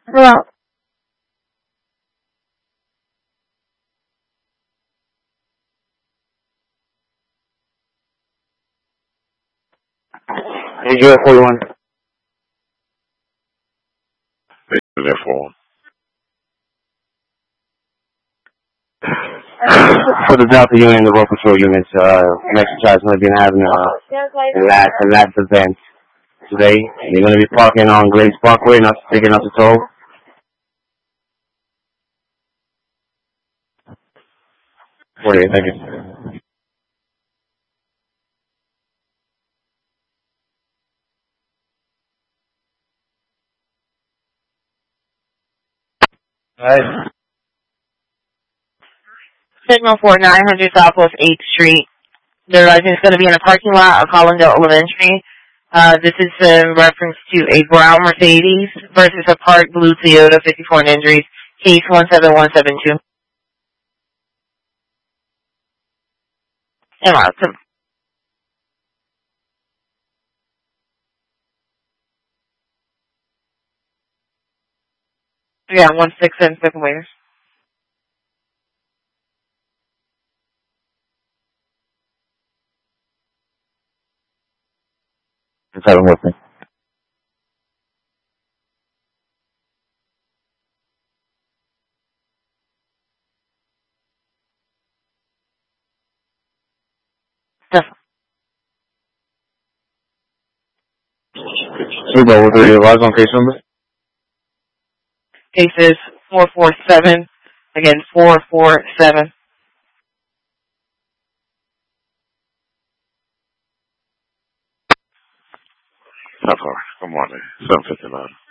Hello. Hey, US 41. There for For the Delta Union, the Road Patrol units, exercise going to be having a last event today. You're going to be parking on Grace Parkway, not taking up the toll. Thank you. Alright. Signal for 900 Southwest 8th Street. The resident's going to be in a parking lot of Collindale Elementary. This is in reference to a brown Mercedes versus a parked blue Toyota 54 injuries, case 17172. And welcome. Yeah, 167 second waiters. Just having with me. Super, what are your logs on case number? Case is 447. Again, 447. not far. Good morning. 7:59.